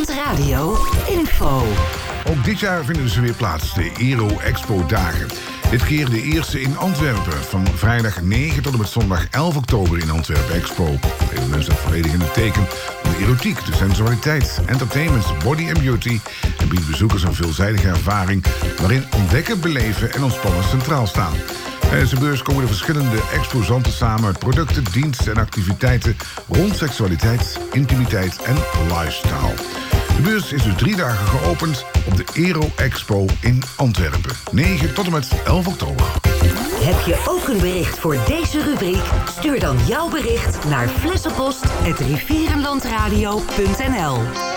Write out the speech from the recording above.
Landradio Info. Ook dit jaar vinden ze weer plaats, de Aero Expo dagen. Dit keer de eerste in Antwerpen, van vrijdag 9 tot en met zondag 11 oktober in Antwerpen Expo. Het evenement staat volledig in het teken van de erotiek, de sensualiteit, entertainment, body en beauty en biedt bezoekers een veelzijdige ervaring waarin ontdekken, beleven en ontspannen centraal staan. Tijdens de beurs komen de verschillende exposanten samen uit producten, diensten en activiteiten rond seksualiteit, intimiteit en lifestyle. De beurs is dus 3 dagen geopend op de Aero Expo in Antwerpen. 9 tot en met 11 oktober. Heb je ook een bericht voor deze rubriek? Stuur dan jouw bericht naar flessenpost@rivierenlandradio.nl.